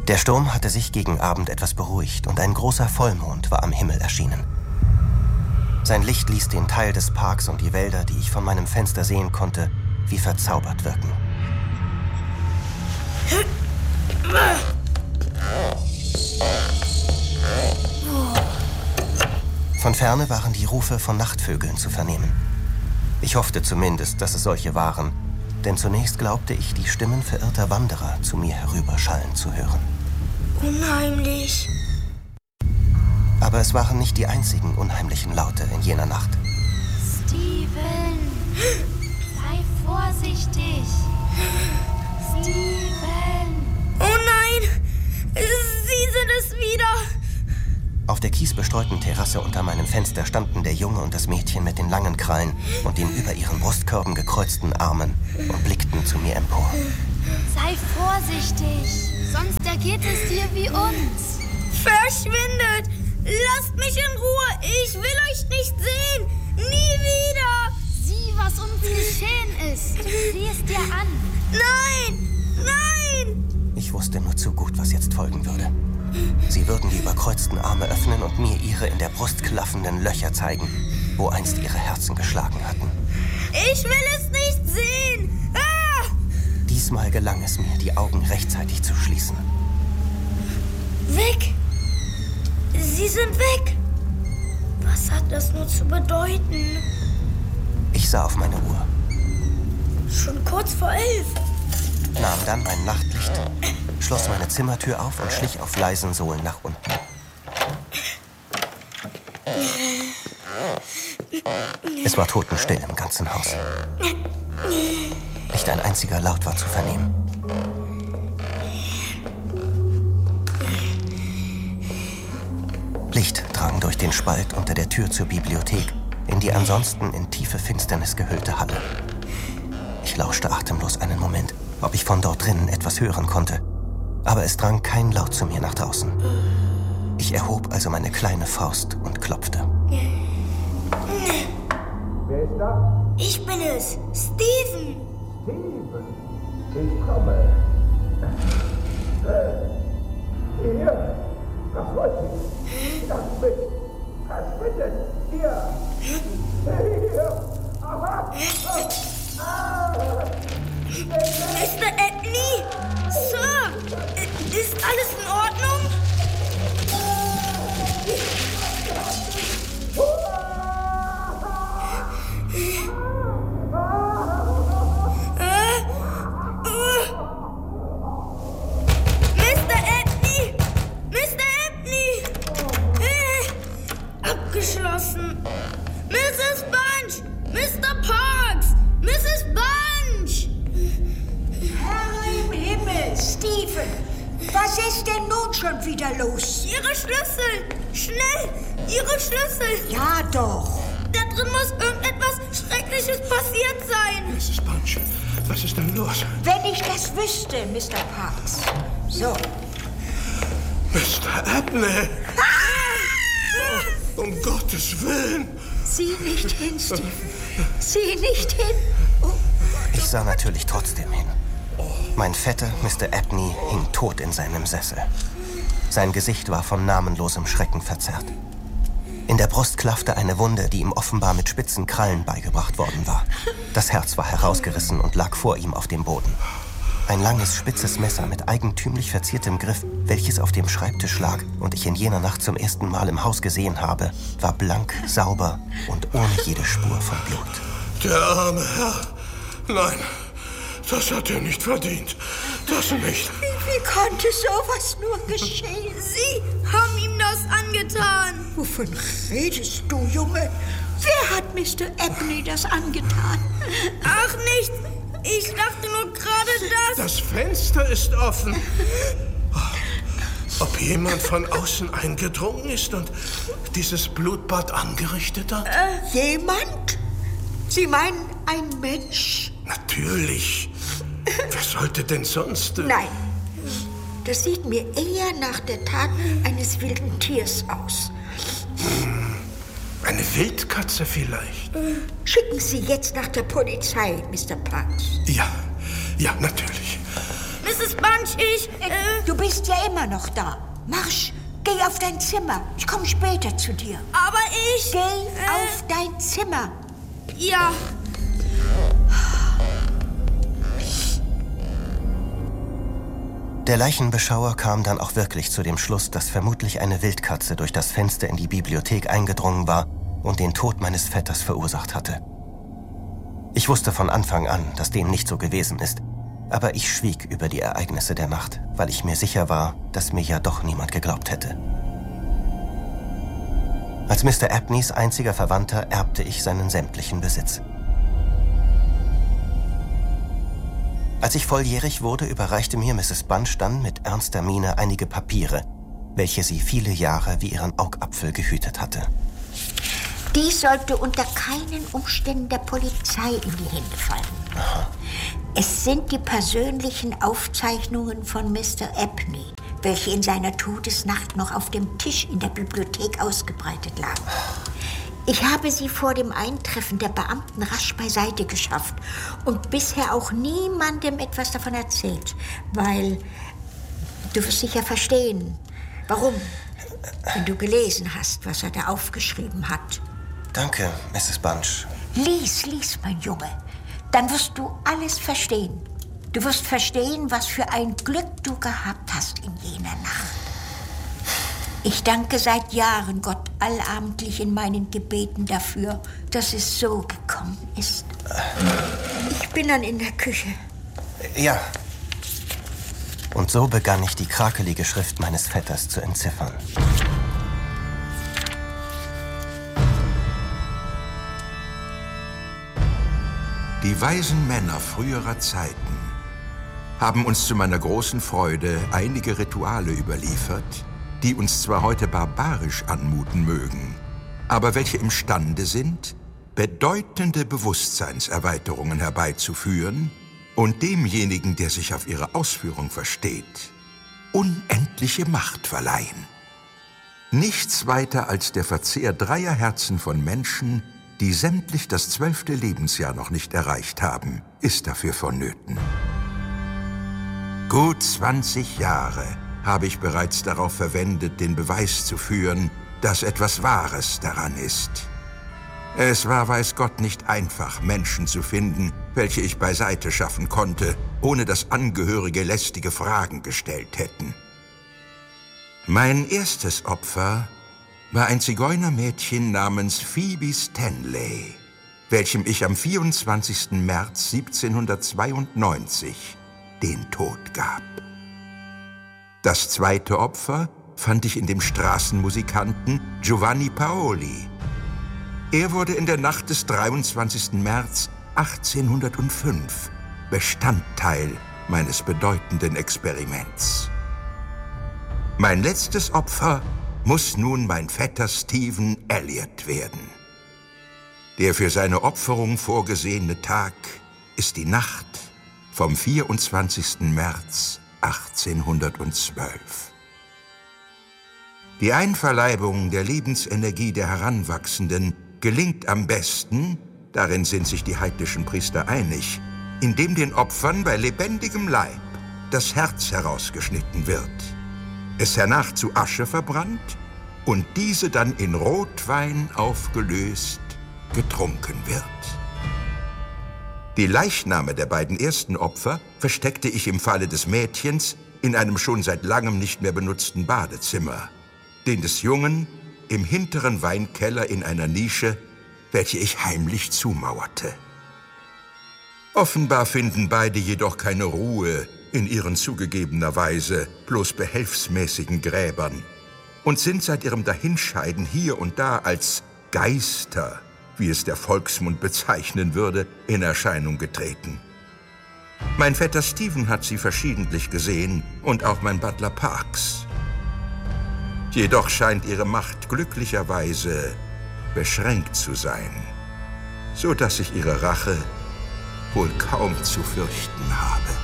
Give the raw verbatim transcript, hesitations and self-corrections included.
Der Sturm hatte sich gegen Abend etwas beruhigt und ein großer Vollmond war am Himmel erschienen. Sein Licht ließ den Teil des Parks und die Wälder, die ich von meinem Fenster sehen konnte, wie verzaubert wirken. Von ferne waren die Rufe von Nachtvögeln zu vernehmen. Ich hoffte zumindest, dass es solche waren, denn zunächst glaubte ich, die Stimmen verirrter Wanderer zu mir herüberschallen zu hören. Unheimlich. Aber es waren nicht die einzigen unheimlichen Laute in jener Nacht. Steven, sei vorsichtig. Steven. Oh nein, Sie sind es wieder. Auf der kiesbestreuten Terrasse unter meinem Fenster standen der Junge und das Mädchen mit den langen Krallen und den über ihren Brustkörben gekreuzten Armen und blickten zu mir empor. Sei vorsichtig, sonst ergeht es dir wie uns. Verschwindet! Lasst mich in Ruhe! Ich will euch nicht sehen! Nie wieder! Sieh, was uns geschehen ist. Sieh es dir an. Nein! Nein! Ich wusste nur zu gut, was jetzt folgen würde. Sie würden die überkreuzten Arme öffnen und mir ihre in der Brust klaffenden Löcher zeigen, wo einst ihre Herzen geschlagen hatten. Ich will es nicht sehen! Ah! Diesmal gelang es mir, die Augen rechtzeitig zu schließen. Weg! Sie sind weg! Was hat das nur zu bedeuten? Ich sah auf meine Uhr. Schon kurz vor elf. Nahm dann mein Nachtlicht, schloss meine Zimmertür auf und schlich auf leisen Sohlen nach unten. Es war totenstill im ganzen Haus. Nicht ein einziger Laut war zu vernehmen. Licht drang durch den Spalt unter der Tür zur Bibliothek in die ansonsten in tiefe Finsternis gehüllte Halle. Ich lauschte atemlos einen Moment, ob ich von dort drinnen etwas hören konnte. Aber es drang kein Laut zu mir nach draußen. Ich erhob also meine kleine Faust und klopfte. Wer ist da? Ich bin es, Steven. Steven, ich komme. Äh, hier, was wollt ihr? Das mit, verschwindet, hier. Hier, aha. Ah. Mister Edney? Sir, ist alles in Ordnung? Äh? Uh. Mister Edney! Mister Edney! Äh, abgeschlossen. Misses Bunch! Mister Parks! Misses Bunch! Herr im Himmel, Steven! Was ist denn nun schon wieder los? Ihre Schlüssel! Schnell! Ihre Schlüssel! Ja doch! Da drin muss irgendetwas Schreckliches passiert sein! Misses Bunch, was ist denn los? Wenn ich das wüsste, Mister Parks. So. Mister Abney! Ah! Um Gottes Willen! Sieh nicht hin, Steven. Sieh nicht hin. Oh. Ich sah natürlich trotzdem hin. Mein Vetter, Mister Abney, hing tot in seinem Sessel. Sein Gesicht war von namenlosem Schrecken verzerrt. In der Brust klaffte eine Wunde, die ihm offenbar mit spitzen Krallen beigebracht worden war. Das Herz war herausgerissen und lag vor ihm auf dem Boden. Ein langes, spitzes Messer mit eigentümlich verziertem Griff, welches auf dem Schreibtisch lag und ich in jener Nacht zum ersten Mal im Haus gesehen habe, war blank, sauber und ohne jede Spur von Blut. Der arme Herr. Nein, das hat er nicht verdient. Das nicht. Wie, wie konnte sowas nur geschehen? Sie haben ihm das angetan. Wovon redest du, Junge? Wer hat Mister Abney das angetan? Ach, nichts. Ich dachte nur gerade, dass... Das Fenster ist offen. Ob jemand von außen eingedrungen ist und dieses Blutbad angerichtet hat? Äh, jemand? Sie meinen ein Mensch? Natürlich. Wer sollte denn sonst? Nein. Das sieht mir eher nach der Tat eines wilden Tiers aus. Hm, eine Wildkatze vielleicht? Schicken Sie jetzt nach der Polizei, Mister Parks. Ja, ja, natürlich. Misses Bunch, ich... Äh, Äh, du bist ja immer noch da. Marsch, geh auf dein Zimmer. Ich komme später zu dir. aber ich... Geh äh, auf dein Zimmer. Ja. Der Leichenbeschauer kam dann auch wirklich zu dem Schluss, dass vermutlich eine Wildkatze durch das Fenster in die Bibliothek eingedrungen war und den Tod meines Vetters verursacht hatte. Ich wusste von Anfang an, dass dem nicht so gewesen ist, aber ich schwieg über die Ereignisse der Nacht, weil ich mir sicher war, dass mir ja doch niemand geglaubt hätte. Als Mister Abneys einziger Verwandter erbte ich seinen sämtlichen Besitz. Als ich volljährig wurde, überreichte mir Misses Bunch dann mit ernster Miene einige Papiere, welche sie viele Jahre wie ihren Augapfel gehütet hatte. Dies sollte unter keinen Umständen der Polizei in die Hände fallen. Aha. Es sind die persönlichen Aufzeichnungen von Mister Abney, welche in seiner Todesnacht noch auf dem Tisch in der Bibliothek ausgebreitet lagen. Ich habe sie vor dem Eintreffen der Beamten rasch beiseite geschafft und bisher auch niemandem etwas davon erzählt, weil du wirst sicher verstehen, warum, wenn du gelesen hast, was er da aufgeschrieben hat. Danke, Misses Bunch. Lies, lies, mein Junge, dann wirst du alles verstehen. Du wirst verstehen, was für ein Glück du gehabt hast in jener Nacht. Ich danke seit Jahren Gott allabendlich in meinen Gebeten dafür, dass es so gekommen ist. Ich bin dann in der Küche. Ja. Und so begann ich, die krakelige Schrift meines Vetters zu entziffern. Die weisen Männer früherer Zeiten haben uns zu meiner großen Freude einige Rituale überliefert, die uns zwar heute barbarisch anmuten mögen, aber welche imstande sind, bedeutende Bewusstseinserweiterungen herbeizuführen und demjenigen, der sich auf ihre Ausführung versteht, unendliche Macht verleihen. Nichts weiter als der Verzehr dreier Herzen von Menschen, die sämtlich das zwölfte Lebensjahr noch nicht erreicht haben, ist dafür vonnöten. Gut zwanzig Jahre habe ich bereits darauf verwendet, den Beweis zu führen, dass etwas Wahres daran ist. Es war, weiß Gott, nicht einfach, Menschen zu finden, welche ich beiseite schaffen konnte, ohne dass Angehörige lästige Fragen gestellt hätten. Mein erstes Opfer war ein Zigeunermädchen namens Phoebe Stanley, welchem ich am vierundzwanzigsten März siebzehnhundertzweiundneunzig den Tod gab. Das zweite Opfer fand ich in dem Straßenmusikanten Giovanni Paoli. Er wurde in der Nacht des dreiundzwanzigsten März achtzehnhundertfünf Bestandteil meines bedeutenden Experiments. Mein letztes Opfer muss nun mein Vetter Stephen Elliott werden. Der für seine Opferung vorgesehene Tag ist die Nacht vom vierundzwanzigsten März achtzehnhundertzwölf. Die Einverleibung der Lebensenergie der Heranwachsenden gelingt am besten, darin sind sich die heidnischen Priester einig, indem den Opfern bei lebendigem Leib das Herz herausgeschnitten wird, es hernach zu Asche verbrannt und diese dann in Rotwein aufgelöst getrunken wird. Die Leichname der beiden ersten Opfer versteckte ich im Falle des Mädchens in einem schon seit langem nicht mehr benutzten Badezimmer, den des Jungen im hinteren Weinkeller in einer Nische, welche ich heimlich zumauerte. Offenbar finden beide jedoch keine Ruhe in ihren zugegebenerweise bloß behelfsmäßigen Gräbern und sind seit ihrem Dahinscheiden hier und da als Geister, wie es der Volksmund bezeichnen würde, in Erscheinung getreten. Mein Vetter Stephen hat sie verschiedentlich gesehen und auch mein Butler Parks. Jedoch scheint ihre Macht glücklicherweise beschränkt zu sein, so dass ich ihre Rache wohl kaum zu fürchten habe.